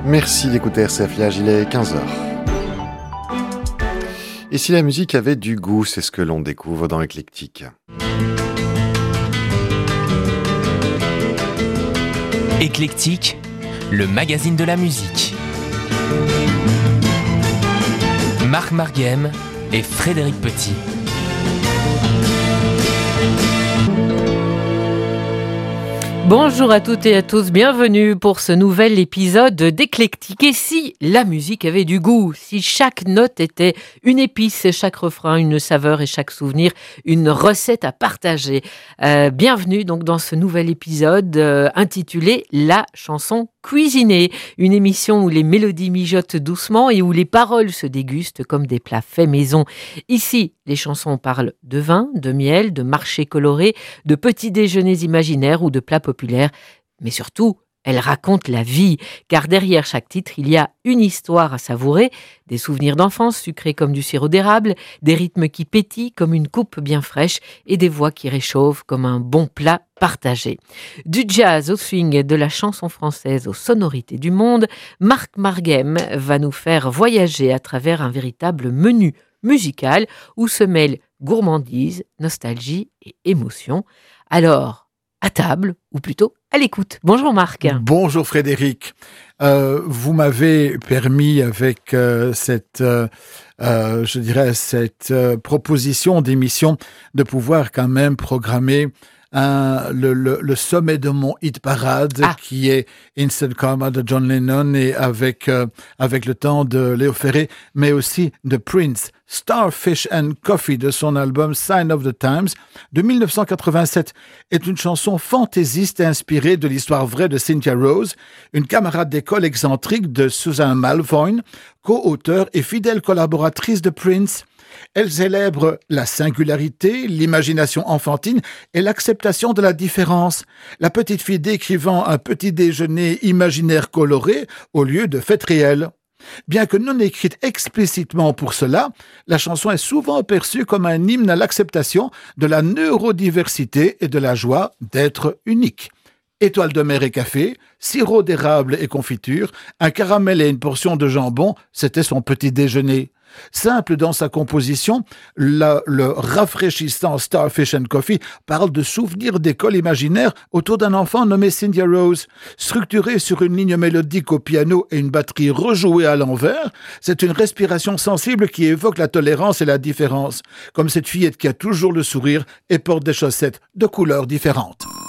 Merci d'écouter RCF Liège, il est 15h. Et si la musique avait du goût, c'est ce que l'on découvre dans Éclectique. Éclectique, le magazine de la musique. Marc Marguem et Frédéric Petit. Bonjour à toutes et à tous, bienvenue pour ce nouvel épisode d'Éclectique. Et si la musique avait du goût, si chaque note était une épice, et chaque refrain une saveur et chaque souvenir une recette à partager. Bienvenue donc dans ce nouvel épisode intitulé La chanson cuisinée, une émission où les mélodies mijotent doucement et où les paroles se dégustent comme des plats faits maison. Ici, les chansons parlent de vin, de miel, de marchés colorés, de petits déjeuners imaginaires ou de plats populaires, mais surtout, elles racontent la vie, car derrière chaque titre, il y a une histoire à savourer, des souvenirs d'enfance sucrés comme du sirop d'érable, des rythmes qui pétillent comme une coupe bien fraîche et des voix qui réchauffent comme un bon plat partagé. Du jazz au swing, de la chanson française aux sonorités du monde, Marc Marguem va nous faire voyager à travers un véritable menu musical où se mêlent gourmandise, nostalgie et émotion. Alors, à table, ou plutôt à l'écoute. Bonjour Marc. Bonjour Frédéric. Vous m'avez permis avec cette proposition d'émission de pouvoir quand même programmer le sommet de mon hit parade qui est Instant Karma de John Lennon et avec le temps de Léo Ferré, mais aussi de Prince, Starfish and Coffee de son album Sign of the Times de 1987 est une chanson fantaisiste inspirée de l'histoire vraie de Cynthia Rose, une camarade d'école excentrique de Susan Malvoine, co-auteure et fidèle collaboratrice de Prince. Elle célèbre la singularité, l'imagination enfantine et l'acceptation de la différence. La petite fille décrivant un petit déjeuner imaginaire coloré au lieu de fête réelle. Bien que non écrite explicitement pour cela, la chanson est souvent perçue comme un hymne à l'acceptation de la neurodiversité et de la joie d'être unique. Étoiles de mer et café, sirop d'érable et confiture, un caramel et une portion de jambon, c'était son petit déjeuner. Simple dans sa composition, le rafraîchissant Starfish and Coffee parle de souvenirs d'école imaginaire autour d'un enfant nommé Cynthia Rose. Structuré sur une ligne mélodique au piano et une batterie rejouée à l'envers, c'est une respiration sensible qui évoque la tolérance et la différence, comme cette fillette qui a toujours le sourire et porte des chaussettes de couleurs différentes.